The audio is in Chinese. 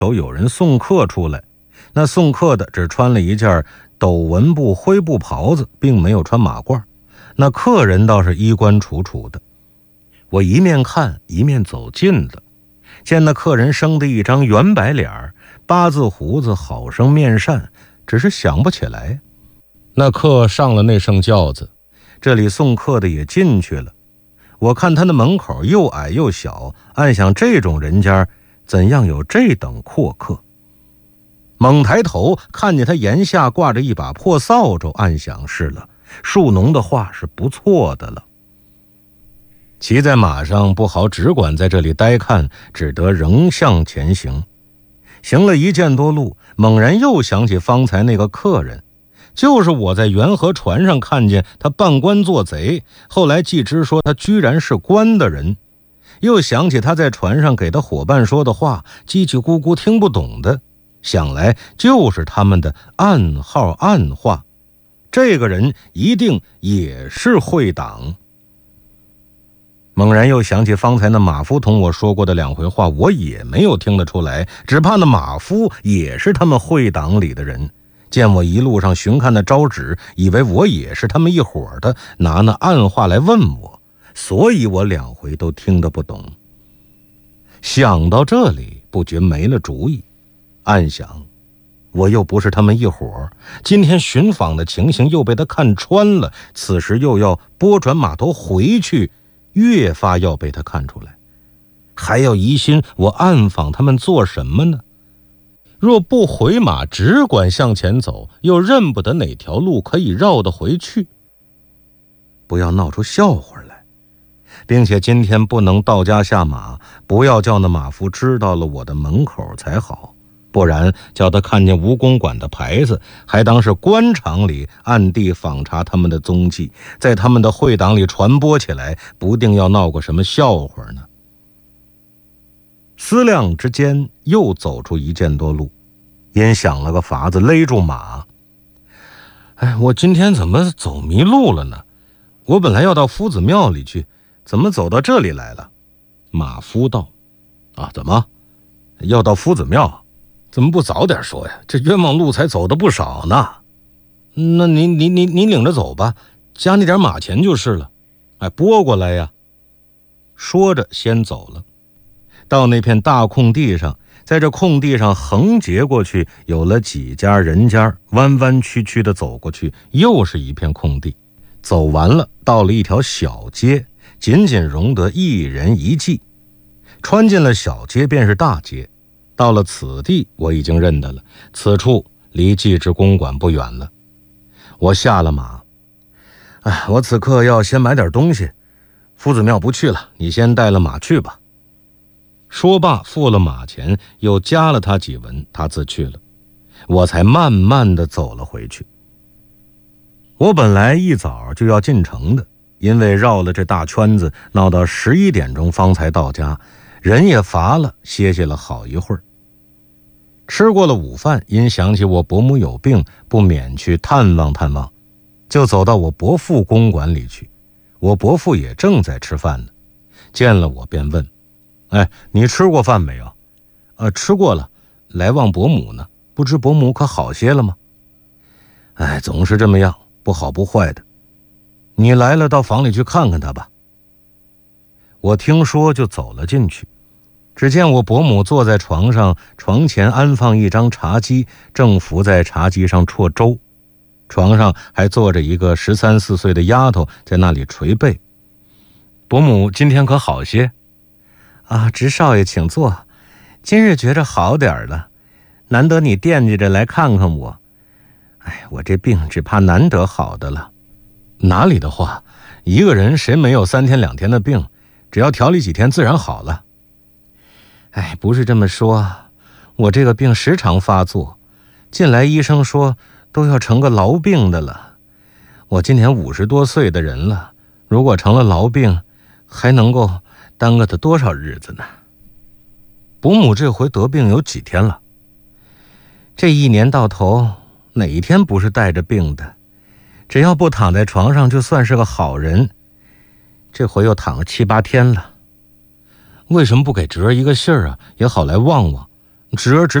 手有人送客出来，那送客的只穿了一件斗纹布灰布袍子，并没有穿马褂，那客人倒是衣冠楚楚的。我一面看一面走近了，见那客人生的一张圆白脸，八字胡子，好生面善，只是想不起来。那客上了那声轿子，这里送客的也进去了。我看他的门口又矮又小，暗想这种人家怎样有这等阔客。猛抬头看见他檐下挂着一把破扫帚，暗想是了，树农的话是不错的了。骑在马上不好只管在这里呆看，只得仍向前行。行了1箭多路，猛然又想起方才那个客人，就是我在元河船上看见他扮官做贼，后来既知说他居然是官的人，又想起他在船上给他伙伴说的话，叽叽咕咕听不懂的，想来就是他们的暗号暗话，这个人一定也是会党。猛然又想起方才那马夫同我说过的2回话，我也没有听得出来，只怕那马夫也是他们会党里的人，见我一路上寻看的招纸，以为我也是他们一伙的，拿那暗话来问我，所以我2回都听得不懂。想到这里，不觉没了主意，暗想我又不是他们一伙，今天寻访的情形又被他看穿了，此时又要拨转马头回去，越发要被他看出来，还要疑心我暗访他们做什么呢？若不回马，只管向前走，又认不得哪条路可以绕得回去，不要闹出笑话来。并且今天不能到家下马，不要叫那马夫知道了我的门口才好，不然叫他看见吴公馆的牌子，还当是官场里暗地访查他们的踪迹，在他们的会党里传播起来，不定要闹个什么笑话呢。思量之间，又走出1箭多路，因想了个法子勒住马。我今天怎么走迷路了呢？我本来要到夫子庙里去，怎么走到这里来了？马夫道：怎么要到夫子庙？怎么不早点说呀？这冤枉路才走得不少呢。那你领着走吧，加你点马钱就是了。拨过来呀。说着先走了。到那片大空地上，在这空地上横截过去，有了几家人家，弯弯曲曲的走过去，又是一片空地。走完了，到了一条小街，仅仅容得1人1骑。穿进了小街便是大街。到了此地，我已经认得了，此处离季之公馆不远了。我下了马，我此刻要先买点东西，夫子庙不去了，你先带了马去吧。说罢付了马钱，又加了他几文，他自去了，我才慢慢地走了回去。我本来一早就要进城的，因为绕了这大圈子，闹到11点钟方才到家，人也乏了，歇息了好一会儿。吃过了午饭，因想起我伯母有病，不免去探望探望，就走到我伯父公馆里去。我伯父也正在吃饭呢，见了我便问：你吃过饭没有？吃过了，来望伯母呢，不知伯母可好些了吗？总是这么样，不好不坏的。你来了，到房里去看看他吧。我听说就走了进去，只见我伯母坐在床上，床前安放一张茶几，正伏在茶几上啜粥，床上还坐着一个13、14岁的丫头在那里捶背。伯母今天可好些？直少爷请坐，今日觉着好点了，难得你惦记着来看看我。我这病只怕难得好的了。哪里的话，一个人谁没有3天2天的病，只要调理几天自然好了。不是这么说，我这个病时常发作，近来医生说都要成个痨病的了。我今年50多岁的人了，如果成了痨病，还能够耽搁的多少日子呢？伯母这回得病有几天了？这1年到头，哪一天不是带着病的？只要不躺在床上，就算是个好人。这回又躺了7、8天了。为什么不给侄儿一个信儿啊，也好来望望？ 直而直